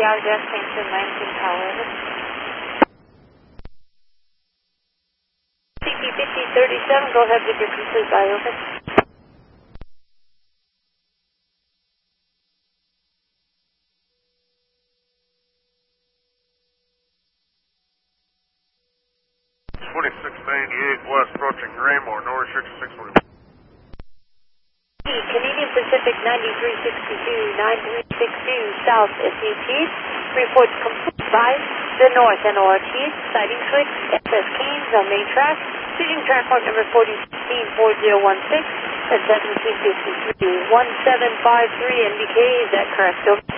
hour destination 19 Tower. CT5037, go ahead with your complete buy, over. West approaching Raymore, no restriction 640. Canadian Pacific 9362, 9362 South SAT. Report complete by the North NORT. Sighting switch SS Keynes on main track. Shooting transport number 4016-4016 at 1753. 1753 NBK, is that correct? Over.